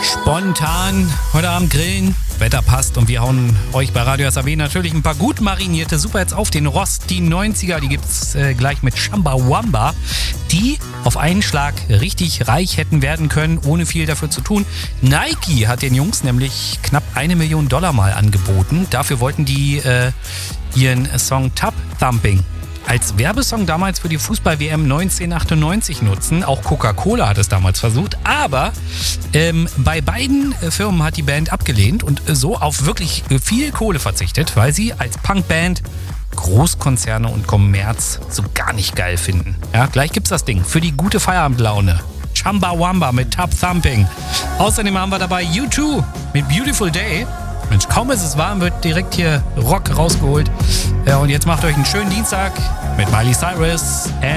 Spontan heute Abend grillen, Wetter passt und wir hauen euch bei Radio SAW natürlich ein paar gut marinierte Superhits auf den Rost. Die 90er, die gibt's gleich mit Chumbawamba, die auf einen Schlag richtig reich hätten werden können, ohne viel dafür zu tun. Nike hat den Jungs nämlich knapp $1 Million mal angeboten. Dafür wollten die ihren Song Tub Thumping als Werbesong damals für die Fußball-WM 1998 nutzen. Auch Coca-Cola hat es damals versucht. Aber bei beiden Firmen hat die Band abgelehnt und so auf wirklich viel Kohle verzichtet, weil sie als Punkband Großkonzerne und Kommerz so gar nicht geil finden. Ja, gleich gibt's das Ding für die gute Feierabendlaune. Chumbawamba mit Tub Thumping. Außerdem haben wir dabei U2 mit Beautiful Day. Mensch, kaum ist es warm, wird direkt hier Rock rausgeholt. Ja, und jetzt macht euch einen schönen Dienstag mit Miley Cyrus.